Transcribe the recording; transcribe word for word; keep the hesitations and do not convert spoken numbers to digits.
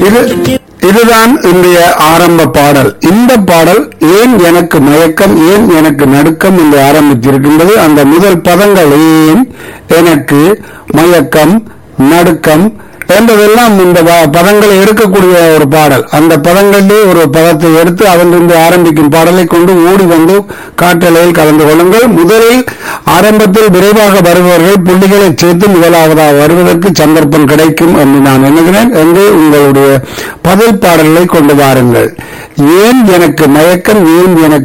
இது இதுதான் இன்றைய ஆரம்ப பாடல். இந்த பாடல் ஏன் எனக்கு மயக்கம், ஏன் எனக்கு நடுக்கம் என்று ஆரம்பித்திருக்கின்றது. அந்த முதல் பதங்கள் ஏன் எனக்கு மயக்கம், நடுக்கம் என்பதெல்லாம் இந்த பதங்களை எடுக்கக்கூடிய ஒரு பாடல். அந்த பதங்களிலே ஒரு பதத்தை எடுத்து அதிலிருந்து ஆரம்பிக்கும் பாடலை கொண்டு ஓடி வந்து காற்றலையில் கலந்து கொள்ளுங்கள். முதலில் ஆரம்பத்தில் விரைவாக வருபவர்கள் புள்ளிகளை சேர்த்து முதலாவதாக வருவதற்கு சந்தர்ப்பம் கிடைக்கும் என்று நான் எண்ணுகிறேன். என்று உங்களுடைய பதில் பாடல்களை கொண்டு வாருங்கள். ஏன் எனக்கு மயக்கம், ஏன் எனக்கு